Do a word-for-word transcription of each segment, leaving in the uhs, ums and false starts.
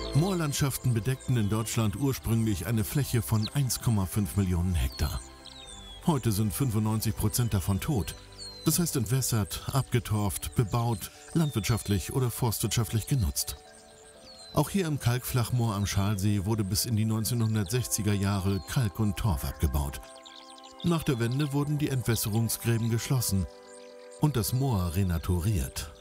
Moorlandschaften bedeckten in Deutschland ursprünglich eine Fläche von eins Komma fünf Millionen Hektar. Heute sind fünfundneunzig Prozent davon tot. Das heißt entwässert, abgetorft, bebaut, landwirtschaftlich oder forstwirtschaftlich genutzt. Auch hier im Kalkflachmoor am Schalsee wurde bis in die neunzehnhundertsechziger Jahre Kalk und Torf abgebaut. Nach der Wende wurden die Entwässerungsgräben geschlossen und das Moor renaturiert.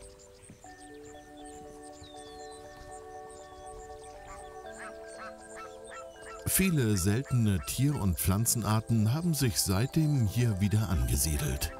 Viele seltene Tier- und Pflanzenarten haben sich seitdem hier wieder angesiedelt.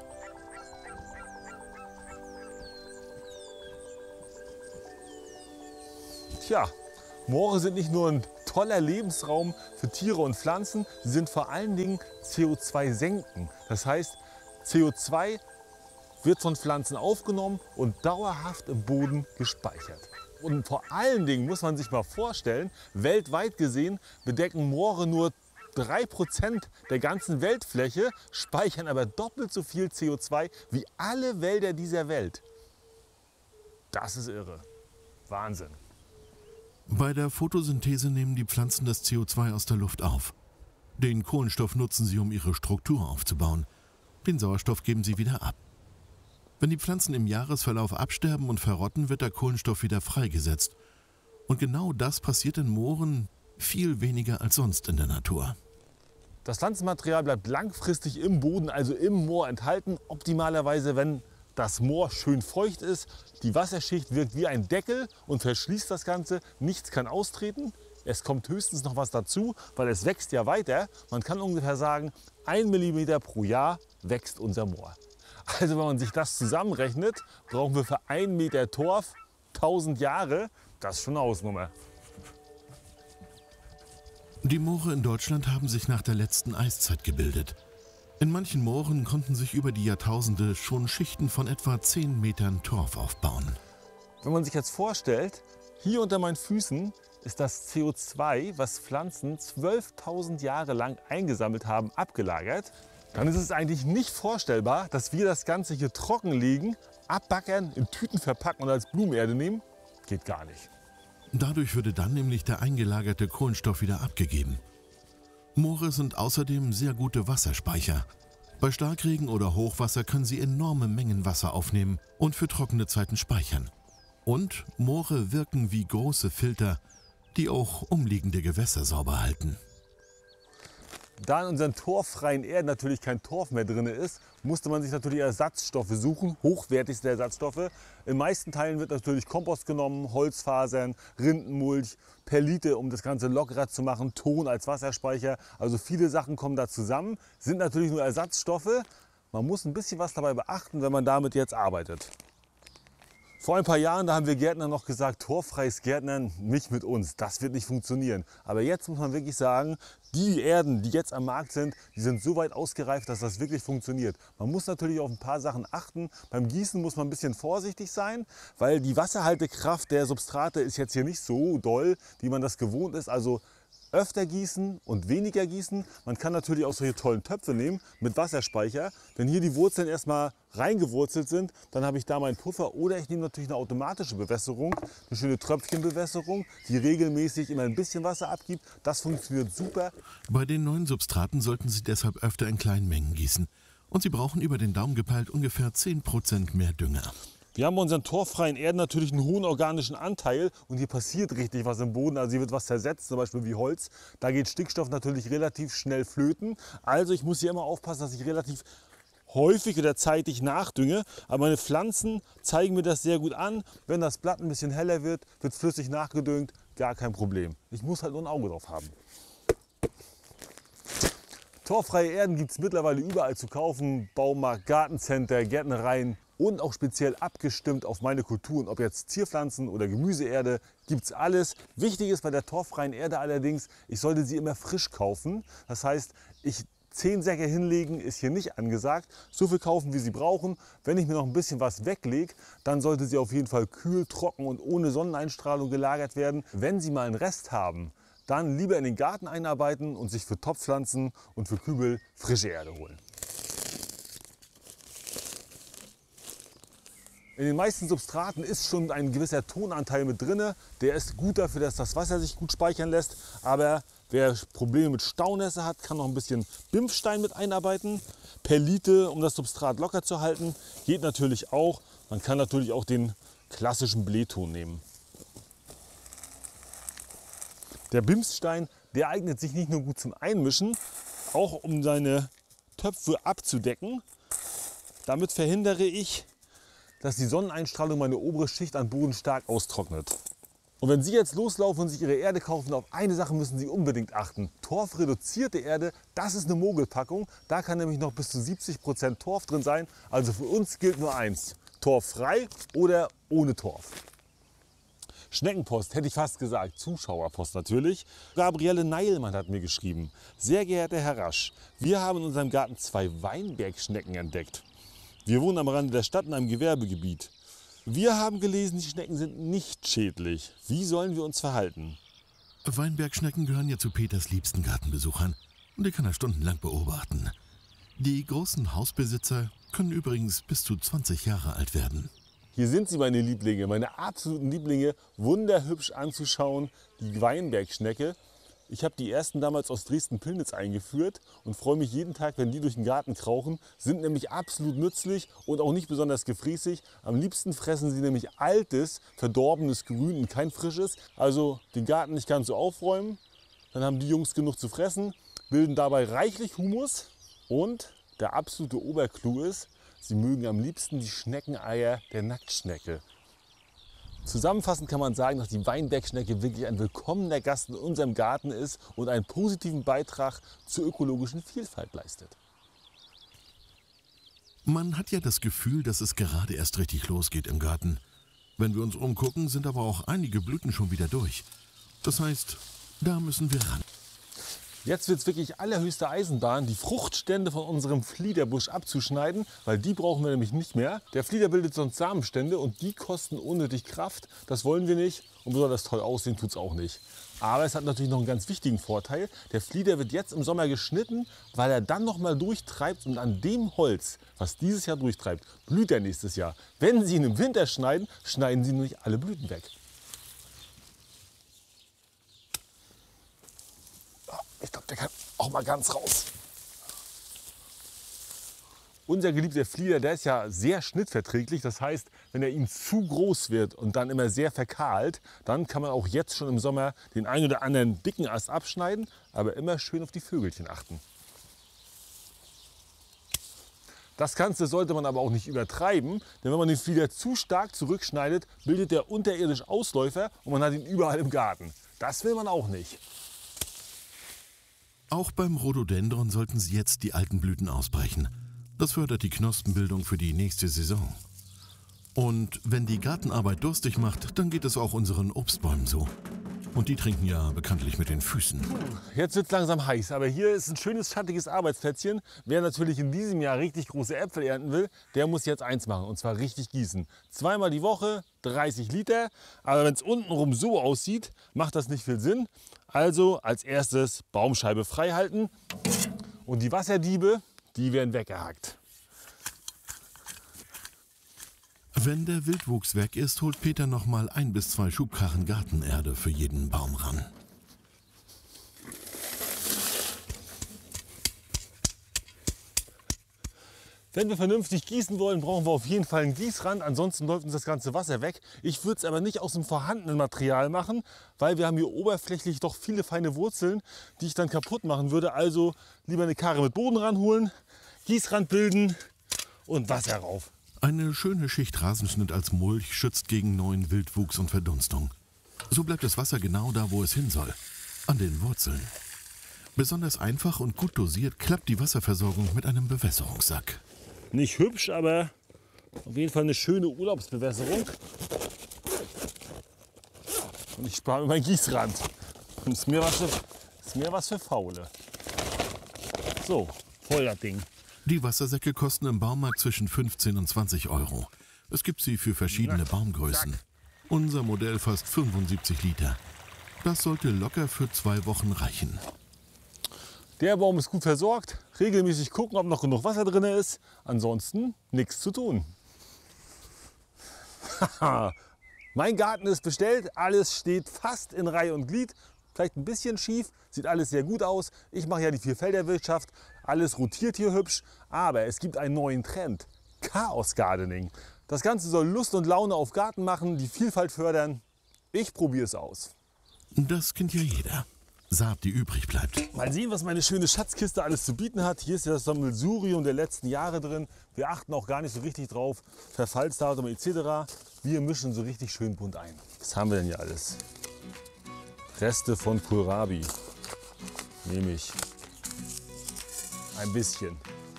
Tja, Moore sind nicht nur ein toller Lebensraum für Tiere und Pflanzen, sie sind vor allen Dingen C O zwei Senken. Das heißt, C O zwei wird von Pflanzen aufgenommen und dauerhaft im Boden gespeichert. Und vor allen Dingen muss man sich mal vorstellen, weltweit gesehen bedecken Moore nur drei Prozent der ganzen Weltfläche, speichern aber doppelt so viel C O zwei wie alle Wälder dieser Welt. Das ist irre. Wahnsinn. Bei der Photosynthese nehmen die Pflanzen das C O zwei aus der Luft auf. Den Kohlenstoff nutzen sie, um ihre Struktur aufzubauen. Den Sauerstoff geben sie wieder ab. Wenn die Pflanzen im Jahresverlauf absterben und verrotten, wird der Kohlenstoff wieder freigesetzt. Und genau das passiert in Mooren viel weniger als sonst in der Natur. Das Pflanzenmaterial bleibt langfristig im Boden, also im Moor enthalten. Optimalerweise, wenn das Moor schön feucht ist. Die Wasserschicht wirkt wie ein Deckel und verschließt das Ganze. Nichts kann austreten. Es kommt höchstens noch was dazu, weil es wächst ja weiter. Man kann ungefähr sagen, ein Millimeter pro Jahr wächst unser Moor. Also wenn man sich das zusammenrechnet, brauchen wir für einen Meter Torf tausend Jahre. Das ist schon eine Hausnummer. Die Moore in Deutschland haben sich nach der letzten Eiszeit gebildet. In manchen Mooren konnten sich über die Jahrtausende schon Schichten von etwa zehn Metern Torf aufbauen. Wenn man sich jetzt vorstellt, hier unter meinen Füßen ist das C O zwei, was Pflanzen zwölftausend Jahre lang eingesammelt haben, abgelagert. Dann ist es eigentlich nicht vorstellbar, dass wir das Ganze hier trocken legen, abbackern, in Tüten verpacken und als Blumenerde nehmen. Geht gar nicht. Dadurch würde dann nämlich der eingelagerte Kohlenstoff wieder abgegeben. Moore sind außerdem sehr gute Wasserspeicher. Bei Starkregen oder Hochwasser können sie enorme Mengen Wasser aufnehmen und für trockene Zeiten speichern. Und Moore wirken wie große Filter, die auch umliegende Gewässer sauber halten. Da in unseren torffreien Erden natürlich kein Torf mehr drin ist, musste man sich natürlich Ersatzstoffe suchen, hochwertigste Ersatzstoffe. In meisten Teilen wird natürlich Kompost genommen, Holzfasern, Rindenmulch, Perlite, um das Ganze lockerer zu machen, Ton als Wasserspeicher. Also viele Sachen kommen da zusammen, sind natürlich nur Ersatzstoffe. Man muss ein bisschen was dabei beachten, wenn man damit jetzt arbeitet. Vor ein paar Jahren, da haben wir Gärtner noch gesagt, torffreies Gärtnern nicht mit uns, das wird nicht funktionieren. Aber jetzt muss man wirklich sagen, die Erden, die jetzt am Markt sind, die sind so weit ausgereift, dass das wirklich funktioniert. Man muss natürlich auf ein paar Sachen achten. Beim Gießen muss man ein bisschen vorsichtig sein, weil die Wasserhaltekraft der Substrate ist jetzt hier nicht so doll, wie man das gewohnt ist. Also öfter gießen und weniger gießen. Man kann natürlich auch solche tollen Töpfe nehmen mit Wasserspeicher. Wenn hier die Wurzeln erstmal reingewurzelt sind, dann habe ich da meinen Puffer. Oder ich nehme natürlich eine automatische Bewässerung, eine schöne Tröpfchenbewässerung, die regelmäßig immer ein bisschen Wasser abgibt. Das funktioniert super. Bei den neuen Substraten sollten Sie deshalb öfter in kleinen Mengen gießen. Und Sie brauchen über den Daumen gepeilt ungefähr zehn Prozent mehr Dünger. Wir haben bei unseren torffreien Erden natürlich einen hohen organischen Anteil und hier passiert richtig was im Boden. Also hier wird was zersetzt, zum Beispiel wie Holz. Da geht Stickstoff natürlich relativ schnell flöten. Also ich muss hier immer aufpassen, dass ich relativ häufig oder zeitig nachdünge. Aber meine Pflanzen zeigen mir das sehr gut an. Wenn das Blatt ein bisschen heller wird, wird es flüssig nachgedüngt. Gar kein Problem. Ich muss halt nur ein Auge drauf haben. Torffreie Erden gibt es mittlerweile überall zu kaufen. Baumarkt, Gartencenter, Gärtnereien. Und auch speziell abgestimmt auf meine Kulturen, ob jetzt Zierpflanzen oder Gemüseerde, gibt es alles. Wichtig ist bei der torffreien Erde allerdings, ich sollte sie immer frisch kaufen. Das heißt, ich zehn Säcke hinlegen ist hier nicht angesagt. So viel kaufen, wie Sie brauchen. Wenn ich mir noch ein bisschen was weglege, dann sollte sie auf jeden Fall kühl, trocken und ohne Sonneneinstrahlung gelagert werden. Wenn Sie mal einen Rest haben, dann lieber in den Garten einarbeiten und sich für Topfpflanzen und für Kübel frische Erde holen. In den meisten Substraten ist schon ein gewisser Tonanteil mit drin. Der ist gut dafür, dass das Wasser sich gut speichern lässt. Aber wer Probleme mit Staunässe hat, kann noch ein bisschen Bimpfstein mit einarbeiten. Perlite, um das Substrat locker zu halten, geht natürlich auch. Man kann natürlich auch den klassischen Blähton nehmen. Der Bimpfstein, der eignet sich nicht nur gut zum Einmischen, auch um seine Töpfe abzudecken. Damit verhindere ich, dass die Sonneneinstrahlung meine obere Schicht an Boden stark austrocknet. Und wenn Sie jetzt loslaufen und sich Ihre Erde kaufen, auf eine Sache müssen Sie unbedingt achten. Torfreduzierte Erde, das ist eine Mogelpackung. Da kann nämlich noch bis zu siebzig Prozent Torf drin sein. Also für uns gilt nur eins: torffrei oder ohne Torf. Schneckenpost, hätte ich fast gesagt, Zuschauerpost natürlich. Gabriele Neilmann hat mir geschrieben: Sehr geehrter Herr Rasch, wir haben in unserem Garten zwei Weinbergschnecken entdeckt. Wir wohnen am Rande der Stadt in einem Gewerbegebiet. Wir haben gelesen, die Schnecken sind nicht schädlich. Wie sollen wir uns verhalten? Weinbergschnecken gehören ja zu Peters liebsten Gartenbesuchern. Und die kann er stundenlang beobachten. Die großen Hausbesitzer können übrigens bis zu zwanzig Jahre alt werden. Hier sind sie, meine Lieblinge, meine absoluten Lieblinge, wunderhübsch anzuschauen, die Weinbergschnecke. Ich habe die ersten damals aus Dresden-Pillnitz eingeführt und freue mich jeden Tag, wenn die durch den Garten krauchen. Sind nämlich absolut nützlich und auch nicht besonders gefräßig. Am liebsten fressen sie nämlich altes, verdorbenes Grün und kein frisches. Also den Garten nicht ganz so aufräumen, dann haben die Jungs genug zu fressen, bilden dabei reichlich Humus. Und der absolute Oberclou ist, sie mögen am liebsten die Schneckeneier der Nacktschnecke. Zusammenfassend kann man sagen, dass die Weinbergschnecke wirklich ein willkommener Gast in unserem Garten ist und einen positiven Beitrag zur ökologischen Vielfalt leistet. Man hat ja das Gefühl, dass es gerade erst richtig losgeht im Garten. Wenn wir uns umgucken, sind aber auch einige Blüten schon wieder durch. Das heißt, da müssen wir ran. Jetzt wird es wirklich allerhöchste Eisenbahn, die Fruchtstände von unserem Fliederbusch abzuschneiden, weil die brauchen wir nämlich nicht mehr. Der Flieder bildet sonst Samenstände und die kosten unnötig Kraft. Das wollen wir nicht und besonders toll aussehen tut es auch nicht. Aber es hat natürlich noch einen ganz wichtigen Vorteil. Der Flieder wird jetzt im Sommer geschnitten, weil er dann noch mal durchtreibt und an dem Holz, was dieses Jahr durchtreibt, blüht er nächstes Jahr. Wenn Sie ihn im Winter schneiden, schneiden Sie nämlich alle Blüten weg. Ich glaube, der kann auch mal ganz raus. Unser geliebter Flieder, der ist ja sehr schnittverträglich. Das heißt, wenn er ihm zu groß wird und dann immer sehr verkahlt, dann kann man auch jetzt schon im Sommer den einen oder anderen dicken Ast abschneiden, aber immer schön auf die Vögelchen achten. Das Ganze sollte man aber auch nicht übertreiben, denn wenn man den Flieder zu stark zurückschneidet, bildet er unterirdisch Ausläufer und man hat ihn überall im Garten. Das will man auch nicht. Auch beim Rhododendron sollten Sie jetzt die alten Blüten ausbrechen. Das fördert die Knospenbildung für die nächste Saison. Und wenn die Gartenarbeit durstig macht, dann geht es auch unseren Obstbäumen so. Und die trinken ja bekanntlich mit den Füßen. Jetzt wird es langsam heiß, aber hier ist ein schönes schattiges Arbeitsplätzchen. Wer natürlich in diesem Jahr richtig große Äpfel ernten will, der muss jetzt eins machen, und zwar richtig gießen. Zweimal die Woche, dreißig Liter. Aber wenn es untenrum so aussieht, macht das nicht viel Sinn. Also als erstes Baumscheibe frei halten und die Wasserdiebe, die werden weggehackt. Wenn der Wildwuchs weg ist, holt Peter noch mal ein bis zwei Schubkarren Gartenerde für jeden Baum ran. Wenn wir vernünftig gießen wollen, brauchen wir auf jeden Fall einen Gießrand, ansonsten läuft uns das ganze Wasser weg. Ich würde es aber nicht aus dem vorhandenen Material machen, weil wir haben hier oberflächlich doch viele feine Wurzeln, die ich dann kaputt machen würde. Also lieber eine Karre mit Boden ranholen, Gießrand bilden und Wasser rauf. Eine schöne Schicht Rasenschnitt als Mulch schützt gegen neuen Wildwuchs und Verdunstung. So bleibt das Wasser genau da, wo es hin soll, an den Wurzeln. Besonders einfach und gut dosiert klappt die Wasserversorgung mit einem Bewässerungssack. Nicht hübsch, aber auf jeden Fall eine schöne Urlaubsbewässerung. Und ich spare mir meinen Gießrand. Und ist mir was für, ist mir was für Faule. So, voll das Ding. Die Wassersäcke kosten im Baumarkt zwischen fünfzehn und zwanzig Euro. Es gibt sie für verschiedene Baumgrößen. Unser Modell fasst fünfundsiebzig Liter. Das sollte locker für zwei Wochen reichen. Der Baum ist gut versorgt. Regelmäßig gucken, ob noch genug Wasser drin ist. Ansonsten nichts zu tun. Mein Garten ist bestellt, alles steht fast in Reihe und Glied. Vielleicht ein bisschen schief, sieht alles sehr gut aus. Ich mache ja die Vierfelderwirtschaft, alles rotiert hier hübsch. Aber es gibt einen neuen Trend, Chaos Gardening. Das Ganze soll Lust und Laune auf Garten machen, die Vielfalt fördern. Ich probiere es aus. Das kennt ja jeder. Saat, die übrig bleibt. Mal sehen, was meine schöne Schatzkiste alles zu bieten hat. Hier ist ja das Sammelsurium der letzten Jahre drin. Wir achten auch gar nicht so richtig drauf. Verfallsdatum et cetera. Wir mischen so richtig schön bunt ein. Was haben wir denn hier alles? Reste von Kohlrabi. Nehme ich. Ein bisschen.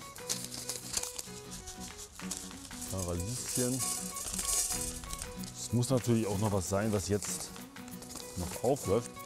Parasitchen. Es muss natürlich auch noch was sein, was jetzt noch aufläuft.